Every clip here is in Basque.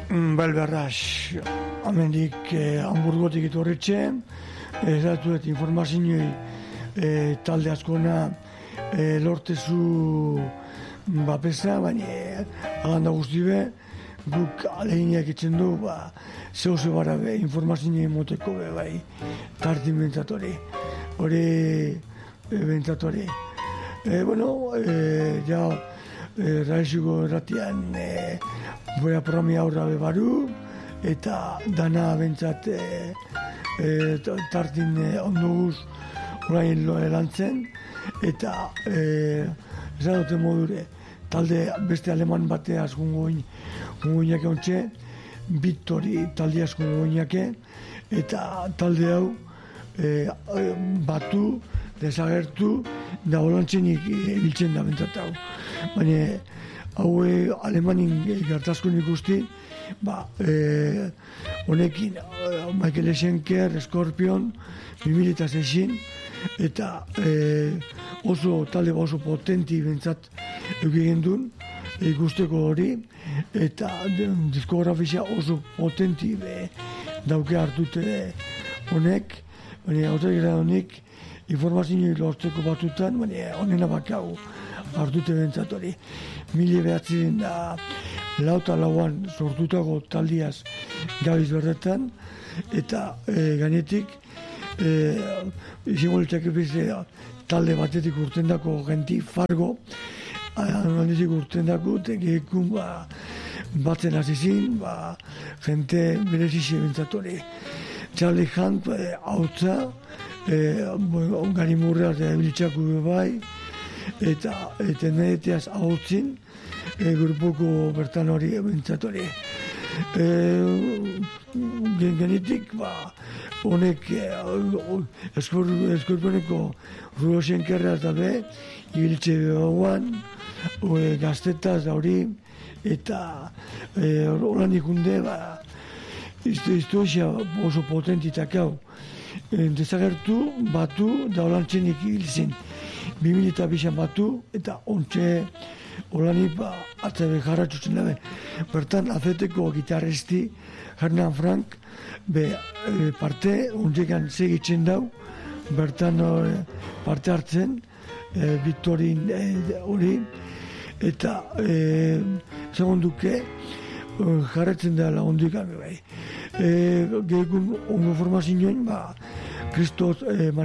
Belberraz, amendik Hamburgotik etorritxe, zatuet informazioi talde askona lortezu bapesa, baina alanda guztibe, guk aleginak etzen du, zehose bara informazioi moteko bai, tartin bentzatori, hori bentzatori. Bueno, ja, raiziko erratian, boia programi aurra bebaru, eta dana bentsat tartin ondoguz orain lantzen, eta esan dute modure, talde beste aleman bateaz gungo inake ontxe, Victori talde asko gungo inake, eta talde hau batu, desagertu, da holantzenik ibiltzen da bentsat hau. Baina, hau alemanin gertazko ikusti, honekin Michael Schenker, Scorpion, 2006, eta oso talde oso potenti bentsat egin duen, ikusteko hori, eta diskografia oso potenti dauke hartute honek, baina honek informazio lortzeko batutan, baina honena bakau hartute bentsat hori. 1904an sortutako taldiaz gabiz berretan, eta gainetik izango litzake beste talde batetik urtendako genti Fargo, handizik urtendako, tekekun batzen azizin, jente berezize bentsat hori. Charlie Hunt hautza, gari murreaz biltzaku bai, eta neteaz hautzin, grupoko bertan hori bentsat hori. Genitik, honek Eskorpioneko Rulo Schenkerraz dabe, ibiltze behoan, gaztetaz da hori, eta holan ikunde, historia oso potentitak hau. Desagertu, batu, da holantzenik ibiltzen. 2002an batu, eta ontxe holanik atzabe jarratxutzen dabe. Bertan, azeteko gitarresti, Hernan Frank, parte, ontzekan segitzen dau, bertan parte hartzen, Victorin hori, eta segunduke, jarretzen dela ondukan bai. Gehikun ongo formazioen, Christos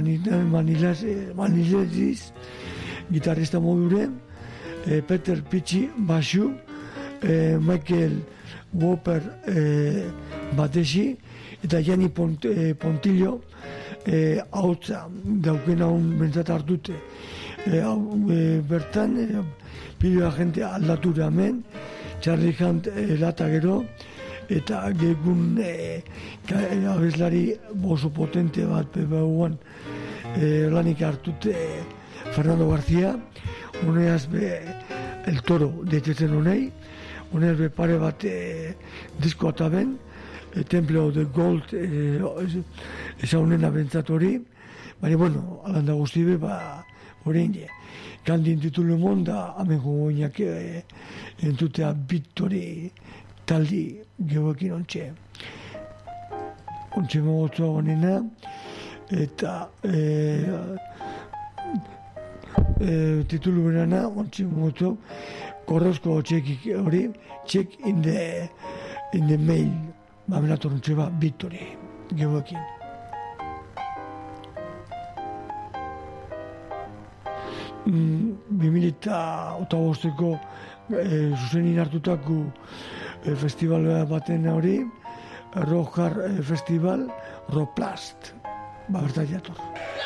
Manileziz, gitarrista modure, Peter Pitchi, basu, Michael Whopper batesi, eta Gianni Pontillo, hautza daukena hon bentsat hartute. Bertan, piloa jente aldatura hemen, Charlie Hunt lata gero, eta gegun abeslari oso potente bat PBU-an lanik hartute Fernando García, honeaz El Toro deitetzen honei, honeaz pare bat disko ataben, Temple of the Gold ezaunena bentsat hori, baina, bueno, alanda guztibe, hori inde. Kandin titulu monda, hamen gogoinak entutea Victory taldi geoekin ontxe. Ontxe mogotzoa honena, eta titulu benana, ontxe mogotzoa, Korrozko txekik hori, check in the mail, bamenator ontxe Victory geoekin. Bimilita otagosteko zuzenin hartutako festival baten hori, Rock Hard Festival, Rock Plast, bertatik dator.